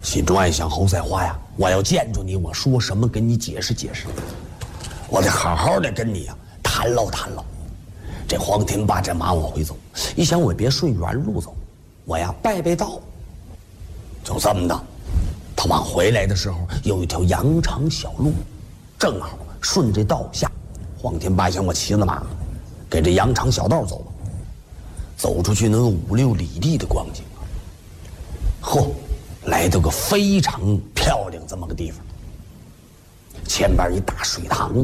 心中暗想：侯赛华呀，我要见着你，我说什么跟你解释解释？我得好好的跟你呀谈唠谈唠。这黄天霸这马往回走，一想我别顺原路走，我呀拜拜道。就这么的，他往回来的时候有一条羊肠小路，正好顺这道下。黄天霸想我骑了马，给这羊肠小道走吧。走出去能有5、6里地的光景啊！嚯，来到个非常漂亮这么个地方。前边一大水塘，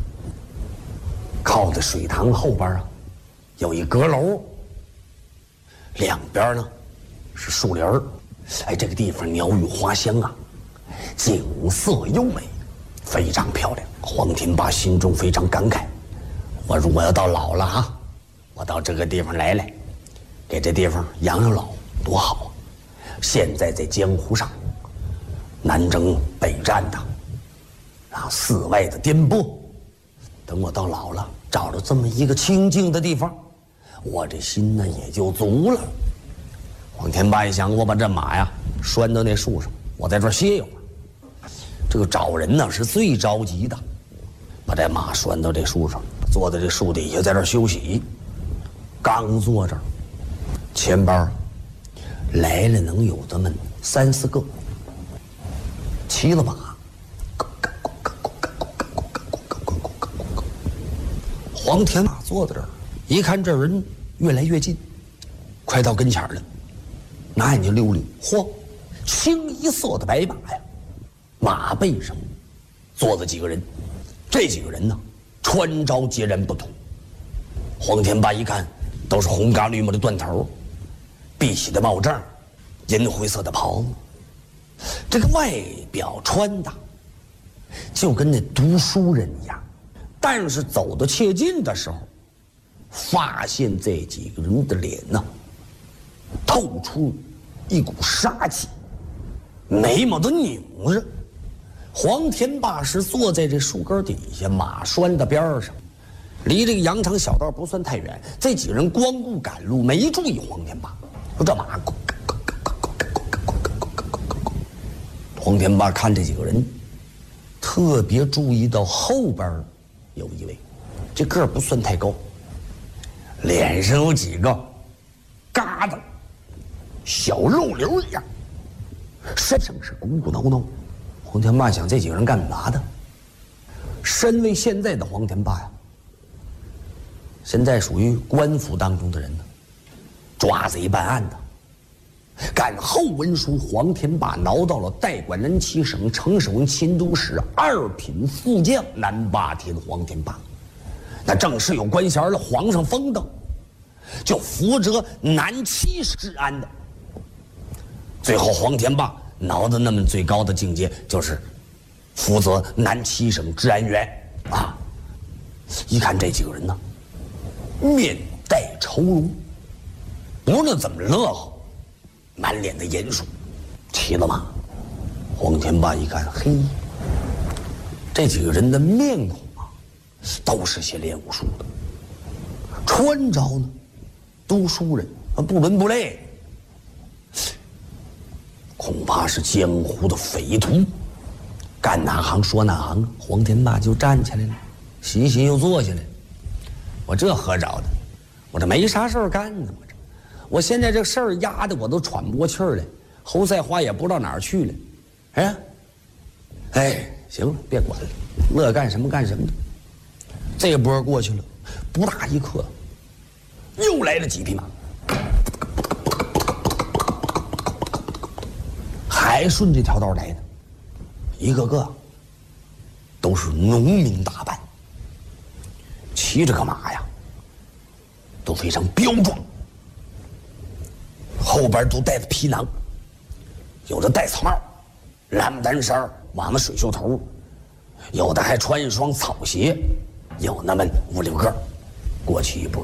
靠在水塘后边啊，有一阁楼，两边呢是树林儿。哎，这个地方鸟语花香啊，景色优美，非常漂亮。黄天霸心中非常感慨：我如果要到老了啊，我到这个地方来，给这地方养养老，多好啊！现在在江湖上，南征北战的，四外的颠簸。等我到老了，找着这么一个清静的地方，我这心呢也就足了。黄天霸一想，我把这马呀拴到那树上，我在这儿歇一会儿。这个找人呢是最着急的，把这马拴到这树上，坐在这树底下，在这儿休息。刚坐这儿，前边来了能有这么3、4个，骑了马，黄天霸坐在这儿，一看这人越来越近，快到跟前了，拿眼睛溜溜，嚯，清一色的白马呀！马背上坐着几个人，这几个人呢，穿着截然不同。黄天霸一看，都是红嘎绿木的断头，碧玺的帽帐，银灰色的袍子，这个外表穿的就跟那读书人一样。但是走得切近的时候，发现这几个人的脸呢，透出一股杀气，眉毛都拧着。黄天霸是坐在这树根底下，马拴的边上，离这个羊肠小道不算太远。这几个人光顾赶路，没注意黄天霸。说这马，黄天霸看这几个人，特别注意到后边有一位，这个儿不算太高，脸上有几个疙瘩，小肉瘤一样，身上是鼓鼓挠挠。黄天霸想，这几个人干嘛的？身为现在的黄天霸呀，现在属于官府当中的人呢，抓贼办案的。赶后文书，黄天霸挠到了代管南齐省城守秦都使2品副将南霸天黄天霸，那正式有官衔了，皇上封的，就负责南齐治安的。最后黄天霸挠的那么最高的境界，就是负责南齐省治安员啊。一看这几个人呢，面带愁容，不论怎么乐呵，满脸的严肃。骑了马，黄天霸一看，嘿，这几个人的面孔啊，都是些练武术的，穿着呢，读书人，不伦不类，恐怕是江湖的匪徒，干哪行说哪行。黄天霸就站起来了，洗洗又坐下来。我这何找的？我这没啥事儿干呢，我现在这事儿压得我都喘不过气儿来。侯赛华也不知道哪儿去了。哎，行了，别管了，乐干什么干什么的。这波过去了，不大一刻，又来了几匹马，还顺这条道来的，一个个都是农民打扮，骑着个马呀，都非常彪壮，后边都带着皮囊，有的戴草帽，蓝不单衫，挽个水袖头，有的还穿一双草鞋，有那么5、6个，过去一波。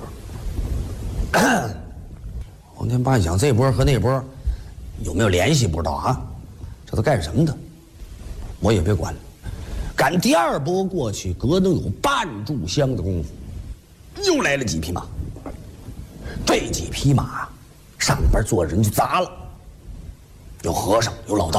黄天霸想，这波和那波有没有联系不知道啊，这都干什么的？我也别管了。赶第2波过去，隔能有半炷香的功夫，又来了几匹马。这几匹马上边坐人就杂了，有和尚，有老道。